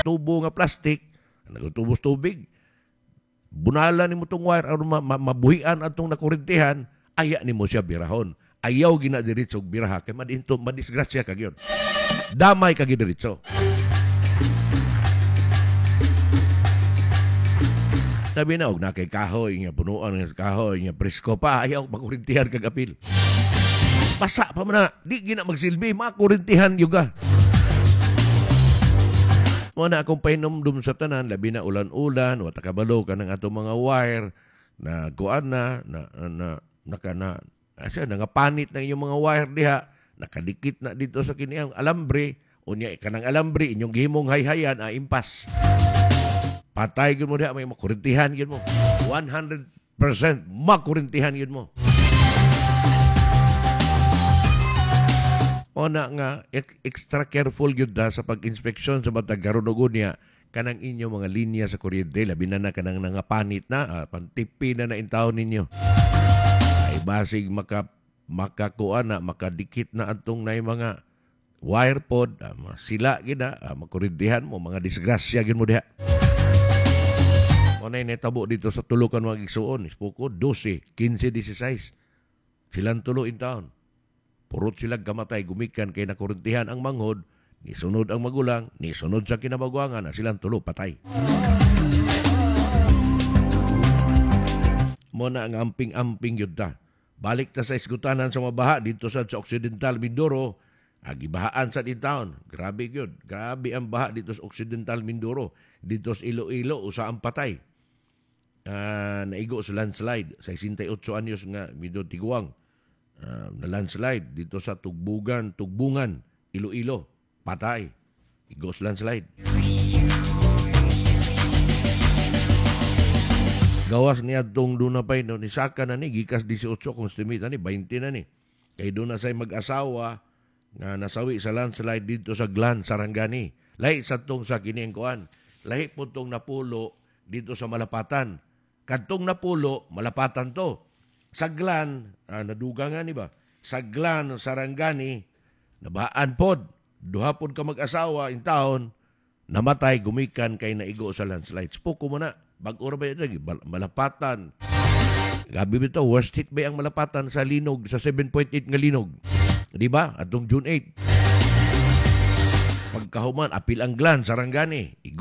tubo nga plastic, nagtubos tubig. Bunala nimo tong wire aron mabuhian atong nakurintihan, aya nimo siya birahon. Ayaw gina diretso biraha kay madisgrasya ka gyud. Damay ka gyud diretso. Sabi na, og na kay kahoy, nga punuan ng kahoy, nga presko pa, ayaw makurintihan kag apil. Basa pa man na, di gina magsilbi, makurintihan yuga. Muna akong painumdum sa tanan, labi na ulan-ulan, wata kabalo ka ng atong mga wire, na kuan nangapanit na inyong mga wire diha, nakadikit na dito sa kiniyang alambre, unya kanang alambre, inyong gihimong hayhayan, impas. Patay yun mo diha, may makurintihan yun mo. 100% makurintihan yun mo. O na nga, extra careful yun da sa pag-inspeksyon sa matag garunugon niya kanang inyo mga linya sa kuryente, labi na kanang nangapanit na, pantipi na intawon ninyo. Ay basig makakuan na, makadikit na atong na mga wire pod, sila gina, makurintihan mo, mga disgrasya yun mo diha. Ano yung netabo dito sa tulukan mga igsuon? Ispuko, 12, 15, 16. Silang tulo in town. Purot silang kamatay, gumikan kay nakurintihan ang manghod, nisunod ang magulang, nisunod sa kinabagwangan, na silang tulo patay. Muna ang amping-amping yun ta. Balik ta sa isgutanan sa mabaha dito sa Occidental Mindoro, gibahaan sa in town. Grabe yun. Grabe ang baha dito sa Occidental Mindoro. Dito sa Iloilo, usa ang patay. Naigo sa landslide sa 68 anyos nga Mido Tiguang, na landslide dito sa Tugbungan, Iloilo, patay, igo sa landslide. Gawas niya tong dunapay no ni saka na ni gikas 18 kung estimate ni 20 na ni kay doon na say mag-asawa nga nasawi sa landslide dito sa Glan, Sarangani. Lahi sa tong sa kining kuan, lahi po tong napulo dito sa Malapatan. Kadtong napulo, Malapatan to. Sa Glan, naduga nga ni ba? Sa Glan, Sarangani, nabaan pod. Duha pod ka mag-asawa in taon, namatay, gumikan kay naigo sa landslide. Puko mo na. Bag-ura ba yun? Malapatan. Gabi bito, worst hit ba ang Malapatan sa linog, sa 7.8 nga linog? Di ba? Atong June 8. Pagkahuman, apil ang Glan, Sarangani.